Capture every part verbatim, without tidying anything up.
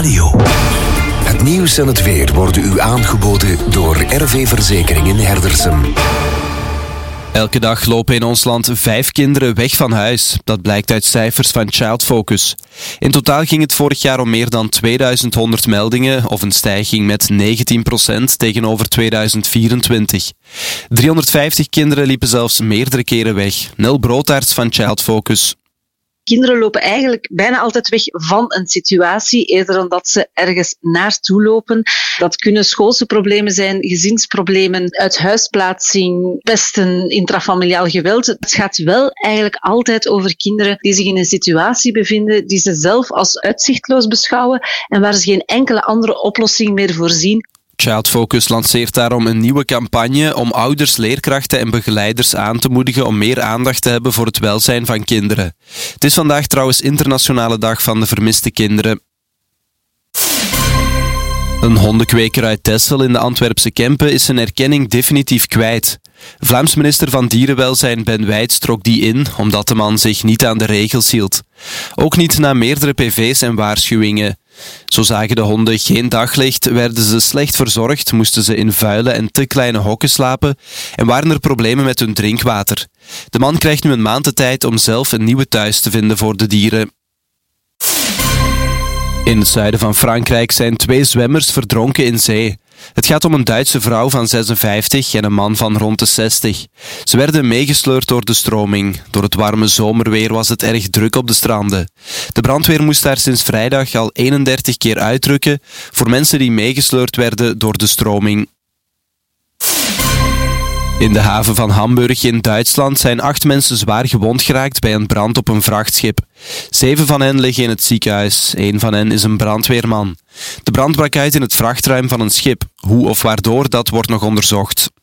Radio. Het nieuws en het weer worden u aangeboden door R V Verzekeringen Herdersum. Elke dag lopen in ons land vijf kinderen weg van huis. Dat blijkt uit cijfers van Child Focus. In totaal ging het vorig jaar om meer dan tweeduizend honderd meldingen, of een stijging met negentien procent tegenover tweeduizend vierentwintig. driehonderdvijftig kinderen liepen zelfs meerdere keren weg. Nel Broodaerts van Child Focus. Kinderen lopen eigenlijk bijna altijd weg van een situatie, eerder dan dat ze ergens naartoe lopen. Dat kunnen schoolse problemen zijn, gezinsproblemen, uithuisplaatsing, pesten, intrafamiliaal geweld. Het gaat wel eigenlijk altijd over kinderen die zich in een situatie bevinden die ze zelf als uitzichtloos beschouwen en waar ze geen enkele andere oplossing meer voor zien. Child Focus lanceert daarom een nieuwe campagne om ouders, leerkrachten en begeleiders aan te moedigen om meer aandacht te hebben voor het welzijn van kinderen. Het is vandaag trouwens Internationale Dag van de Vermiste Kinderen. Een hondenkweker uit Texel in de Antwerpse Kempen is zijn erkenning definitief kwijt. Vlaams minister van Dierenwelzijn Ben Wijts trok die in, omdat de man zich niet aan de regels hield. Ook niet na meerdere P V's en waarschuwingen. Zo zagen de honden geen daglicht, werden ze slecht verzorgd, moesten ze in vuile en te kleine hokken slapen en waren er problemen met hun drinkwater. De man krijgt nu een maand de tijd om zelf een nieuwe thuis te vinden voor de dieren. In het zuiden van Frankrijk zijn twee zwemmers verdronken in zee. Het gaat om een Duitse vrouw van zesenvijftig en een man van rond de zestig. Ze werden meegesleurd door de stroming. Door het warme zomerweer was het erg druk op de stranden. De brandweer moest daar sinds vrijdag al eenendertig keer uitrukken voor mensen die meegesleurd werden door de stroming. In de haven van Hamburg in Duitsland zijn acht mensen zwaar gewond geraakt bij een brand op een vrachtschip. Zeven van hen liggen in het ziekenhuis. Eén van hen is een brandweerman. De brand brak uit in het vrachtruim van een schip. Hoe of waardoor, dat wordt nog onderzocht.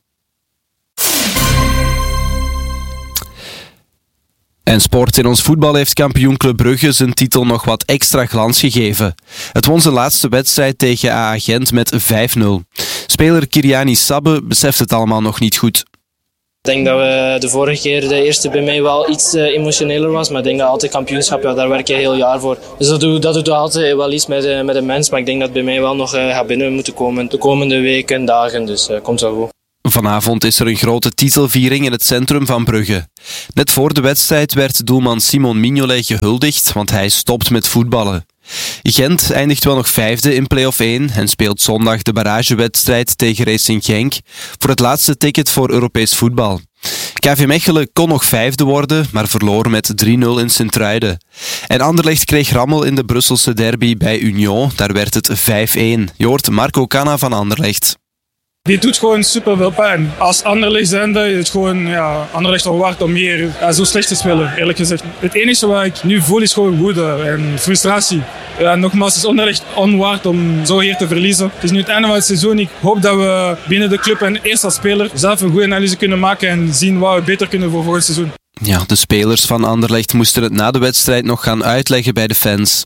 En sport. In ons voetbal heeft kampioen Club Brugge zijn titel nog wat extra glans gegeven. Het won zijn laatste wedstrijd tegen A A Gent met vijf nul. Speler Kyriani Sabbe beseft het allemaal nog niet goed. Ik denk dat we de vorige keer de eerste bij mij wel iets uh, emotioneler was, maar ik denk dat altijd kampioenschap, ja, daar werk je heel jaar voor. Dus dat doet, dat doet altijd wel iets met, uh, met de mens, maar ik denk dat het bij mij wel nog uh, gaat binnen moeten komen de komende weken, dagen, dus uh, komt zo goed. Vanavond is er een grote titelviering in het centrum van Brugge. Net voor de wedstrijd werd doelman Simon Mignolet gehuldigd, want hij stopt met voetballen. Gent eindigt wel nog vijfde in play-off één en speelt zondag de barragewedstrijd tegen Racing Genk voor het laatste ticket voor Europees voetbal. K V Mechelen kon nog vijfde worden, maar verloor met drie nul in Sint-Truiden. En Anderlecht kreeg rammel in de Brusselse derby bij Union, daar werd het vijf één. Je hoort Marco Canna van Anderlecht. Die doet gewoon super veel pijn. Als Anderlecht zijnde is het gewoon ja, Anderlecht toch waard om hier ja, zo slecht te spelen, eerlijk gezegd. Het enige wat ik nu voel is gewoon woede en frustratie. Ja, nogmaals, het is Anderlecht onwaard om zo hier te verliezen. Het is nu het einde van het seizoen. Ik hoop dat we binnen de club en eerst als speler zelf een goede analyse kunnen maken en zien wat we beter kunnen voor volgend seizoen. Ja, de spelers van Anderlecht moesten het na de wedstrijd nog gaan uitleggen bij de fans.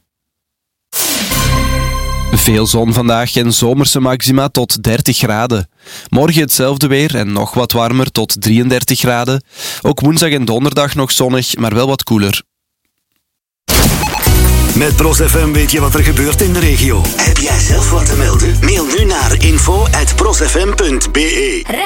Veel zon vandaag en zomerse maxima tot dertig graden. Morgen hetzelfde weer en nog wat warmer tot drieëndertig graden. Ook woensdag en donderdag nog zonnig, maar wel wat koeler. Met Pros F M weet je wat er gebeurt in de regio. Heb jij zelf wat te melden? Mail nu naar info at prosfm punt be.